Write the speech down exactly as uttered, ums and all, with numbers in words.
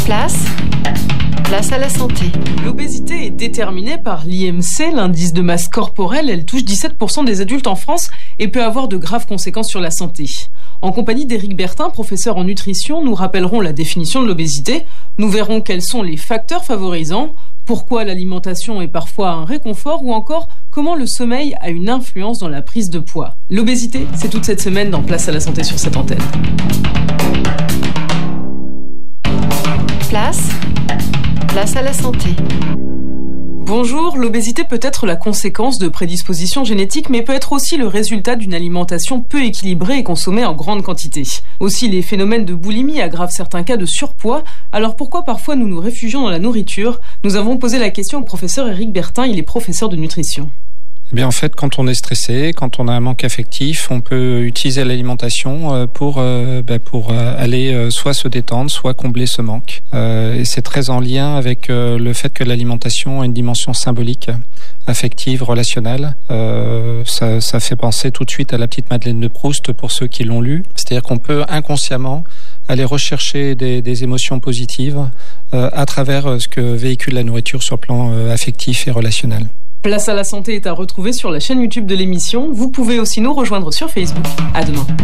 Place, place à la santé. L'obésité est déterminée par l'I M C, l'indice de masse corporelle. Elle touche dix-sept pour cent des adultes en France et peut avoir de graves conséquences sur la santé. En compagnie d'Éric Bertin, professeur en nutrition, nous rappellerons la définition de l'obésité. Nous verrons quels sont les facteurs favorisants, pourquoi l'alimentation est parfois un réconfort ou encore comment le sommeil a une influence dans la prise de poids. L'obésité, c'est toute cette semaine dans Place à la santé sur cette antenne. Place, place à la santé. Bonjour, l'obésité peut être la conséquence de prédispositions génétiques, mais peut être aussi le résultat d'une alimentation peu équilibrée et consommée en grande quantité. Aussi, les phénomènes de boulimie aggravent certains cas de surpoids. Alors pourquoi parfois nous nous réfugions dans la nourriture ? Nous avons posé la question au professeur Éric Bertin, il est professeur de nutrition. Eh bien, en fait, quand on est stressé, quand on a un manque affectif, on peut utiliser l'alimentation pour pour aller soit se détendre, soit combler ce manque. Et c'est très en lien avec le fait que l'alimentation a une dimension symbolique, affective, relationnelle. Ça, ça fait penser tout de suite à la petite Madeleine de Proust pour ceux qui l'ont lu. C'est-à-dire qu'on peut inconsciemment aller rechercher des, des émotions positives à travers ce que véhicule la nourriture sur le plan affectif et relationnel. Place à la santé est à retrouver sur la chaîne YouTube de l'émission. Vous pouvez aussi nous rejoindre sur Facebook. À demain.